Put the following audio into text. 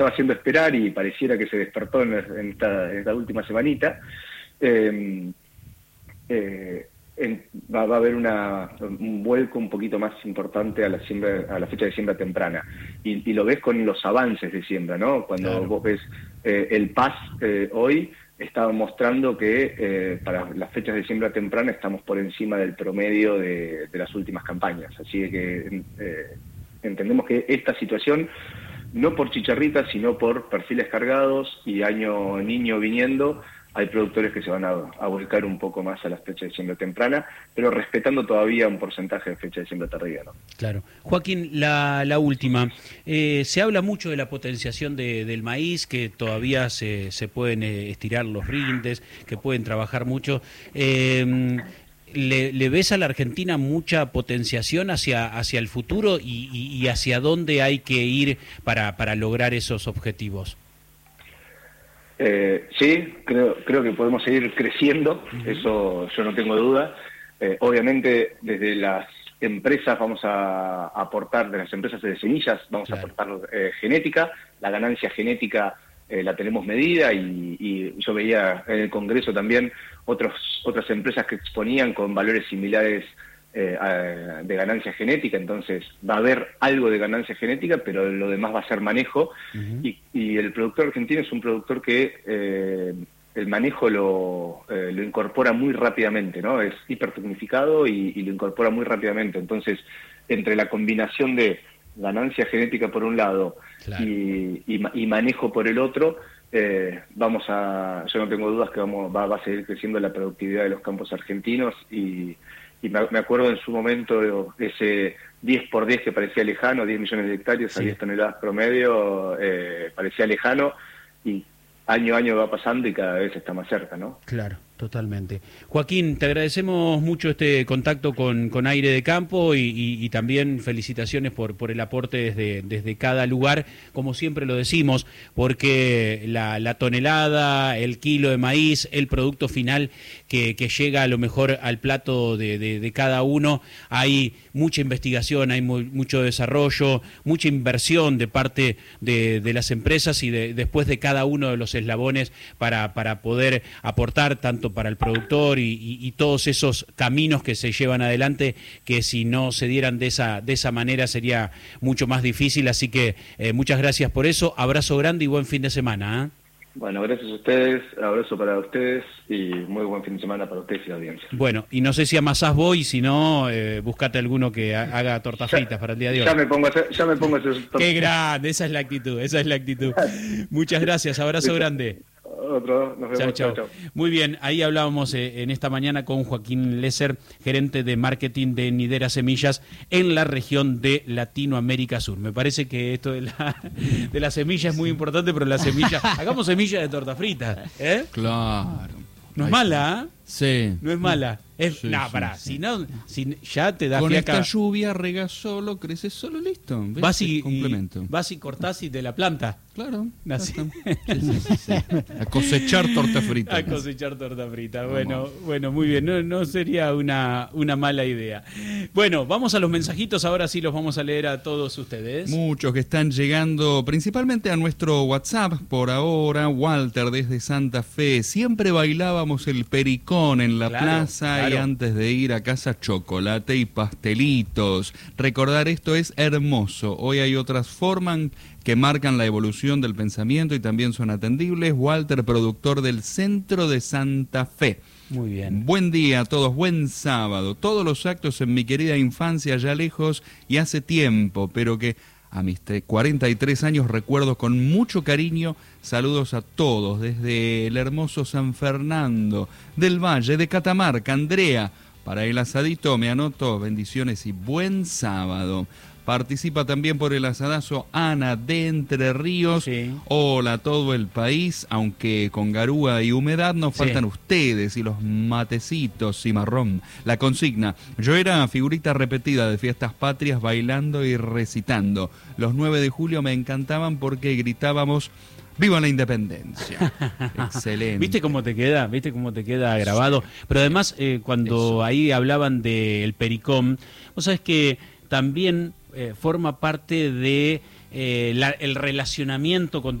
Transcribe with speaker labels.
Speaker 1: estaba haciendo esperar y pareciera que se despertó en esta última semanita. Va a haber un vuelco un poquito más importante a la fecha de siembra temprana, y lo ves con los avances de siembra, ¿no? Cuando vos ves el PAS hoy estaba mostrando que para las fechas de siembra temprana estamos por encima del promedio de las últimas campañas, así que entendemos que esta situación, no por chicharritas, sino por perfiles cargados y niño viniendo, hay productores que se van a volcar un poco más a las fechas de siembra temprana, pero respetando todavía un porcentaje de fecha de siembra tardía, ¿no?
Speaker 2: Claro. Joaquín, la última. Se habla mucho de la potenciación del maíz, que todavía se pueden estirar los rindes, que pueden trabajar mucho. ¿Le ves a la Argentina mucha potenciación hacia el futuro y hacia dónde hay que ir para lograr esos objetivos?
Speaker 1: Sí, creo que podemos seguir creciendo, eso yo no tengo duda. Obviamente desde las empresas vamos a aportar, de las empresas de semillas vamos a aportar genética, la ganancia genética la tenemos medida, y yo veía en el Congreso también otras empresas que exponían con valores similares de ganancia genética, entonces va a haber algo de ganancia genética, pero lo demás va a ser manejo, y el productor argentino es un productor que el manejo lo incorpora muy rápidamente, ¿no? Es hipertecnificado y lo incorpora muy rápidamente, entonces entre la combinación de ganancia genética por un lado y manejo por el otro, yo no tengo dudas que va a seguir creciendo la productividad de los campos argentinos, y me acuerdo en su momento ese 10x10 que parecía lejano, 10 millones de hectáreas a 10 toneladas promedio, parecía lejano, y año a año va pasando y cada vez está más cerca, ¿no?
Speaker 2: Claro, totalmente. Joaquín, te agradecemos mucho este contacto con Aire de Campo y también felicitaciones por el aporte desde cada lugar, como siempre lo decimos, porque la tonelada, el kilo de maíz, el producto final que llega a lo mejor al plato de cada uno, hay mucha investigación, hay mucho desarrollo, mucha inversión de parte de las empresas y después de cada uno de los eslabones para poder aportar tanto para el productor y todos esos caminos que se llevan adelante, que si no se dieran de esa manera sería mucho más difícil, así que muchas gracias por eso, abrazo grande y buen fin de semana.
Speaker 1: Bueno, gracias a ustedes, abrazo para ustedes y muy buen fin de semana para ustedes y la audiencia.
Speaker 2: Bueno, y no sé si amasás vos, y si no, buscate alguno que haga tortas fritas para el día de hoy.
Speaker 1: Ya me pongo a hacer tortas.
Speaker 2: Qué grande, esa es la actitud. Muchas gracias, abrazo grande.
Speaker 1: Otro, nos vemos.
Speaker 2: Chau. Muy bien, ahí hablábamos en esta mañana con Joaquín Lesser, gerente de marketing de Nidera Semillas en la región de Latinoamérica Sur. Me parece que esto de la semilla es muy importante, pero la semilla, hagamos semillas de torta frita, ¿eh?
Speaker 3: Claro.
Speaker 2: No es mala, ¿eh?
Speaker 3: Sí.
Speaker 2: No es mala. Pará,
Speaker 3: sí.
Speaker 2: Si ya te da
Speaker 3: con
Speaker 2: fiaca.
Speaker 3: Esta lluvia rega solo, crece solo, listo. ¿Ves?
Speaker 2: Vas y
Speaker 3: complemento.
Speaker 2: Vas y cortás y de la planta.
Speaker 3: Claro.
Speaker 2: Así.
Speaker 3: Sí. A cosechar torta frita.
Speaker 2: A cosechar torta frita. Bueno, muy bien. No sería una mala idea. Bueno, vamos a los mensajitos. Ahora sí los vamos a leer a todos ustedes.
Speaker 3: Muchos que están llegando principalmente a nuestro WhatsApp por ahora. Walter desde Santa Fe. Siempre bailábamos el pericón en la plaza, y antes de ir a casa chocolate y pastelitos. Recordar esto es hermoso. Hoy hay otras formas que marcan la evolución del pensamiento y también son atendibles. Walter, productor del Centro de Santa Fe.
Speaker 2: Muy bien.
Speaker 3: Buen día a todos, buen sábado. Todos los actos en mi querida infancia ya lejos y hace tiempo, pero que a mis 43 años recuerdo con mucho cariño. Saludos a todos desde el hermoso San Fernando del Valle, de Catamarca. Andrea, para el asadito me anoto, bendiciones y buen sábado. Participa también por el asadazo Ana de Entre Ríos.
Speaker 2: Sí.
Speaker 3: Hola a todo el país, aunque con garúa y humedad nos faltan ustedes y los matecitos y marrón. La consigna: yo era figurita repetida de fiestas patrias bailando y recitando. Los 9 de julio me encantaban porque gritábamos ¡viva la independencia! Excelente.
Speaker 2: ¿Viste cómo te queda grabado? Pero además, cuando ahí hablaban del pericón, vos sabés que también forma parte de el relacionamiento con